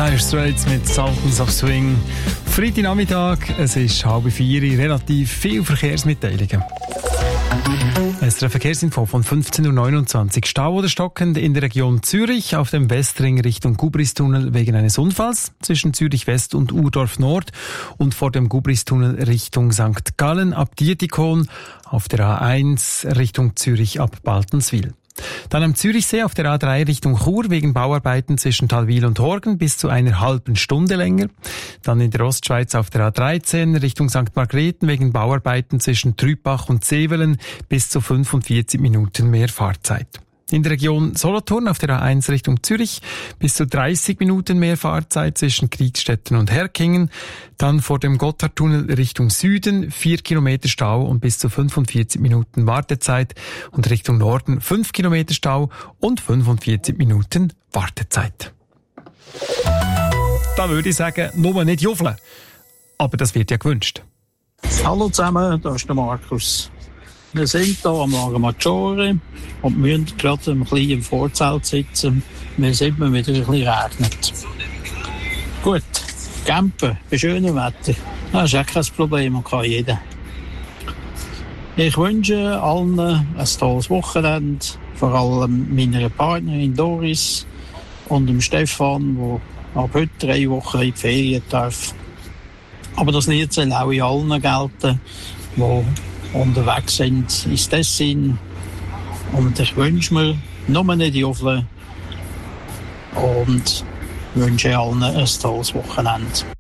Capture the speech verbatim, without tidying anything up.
Dire Straits mit Sultans of Swing. Freitagnachmittag, es ist halb vier, relativ viele Verkehrsmitteilungen. Es ist eine Verkehrsinfo von fünfzehn Uhr neunundzwanzig. Stau oder stockend in der Region Zürich auf dem Westring Richtung Gubristunnel wegen eines Unfalls zwischen Zürich West und Urdorf Nord und vor dem Gubristunnel Richtung Sankt Gallen ab Dietikon auf der A eins Richtung Zürich ab Baltenswil. Dann am Zürichsee auf der A drei Richtung Chur wegen Bauarbeiten zwischen Talwil und Horgen bis zu einer halben Stunde länger. Dann in der Ostschweiz auf der A dreizehn Richtung Sankt Margrethen wegen Bauarbeiten zwischen Trübach und Sevelen bis zu fünfundvierzig Minuten mehr Fahrzeit. In der Region Solothurn auf der A eins Richtung Zürich bis zu dreißig Minuten mehr Fahrzeit zwischen Kriegstetten und Herkingen. Dann vor dem Gotthardtunnel Richtung Süden vier Kilometer Stau und bis zu fünfundvierzig Minuten Wartezeit. Und Richtung Norden fünf Kilometer Stau und fünfundvierzig Minuten Wartezeit. Da würde ich sagen, nur nicht juffeln. Aber das wird ja gewünscht. Hallo zusammen, da ist der Markus. Wir sind hier am Lago Maggiore und müssen gerade ein bisschen im Vorzelt sitzen, weil es immer wieder ein bisschen regnet. Gut, campen bei schönem Wetter, das ist auch kein Problem und kann jeder. Ich wünsche allen ein tolles Wochenende, vor allem meiner Partnerin Doris und dem Stefan, der ab heute drei Wochen in die Ferien darf. Aber das Lied soll auch in allen gelten, die unterwegs sind ins Tessin. Und ich wünsche mir nur nicht Juffeln und wünsche allen ein tolles Wochenende.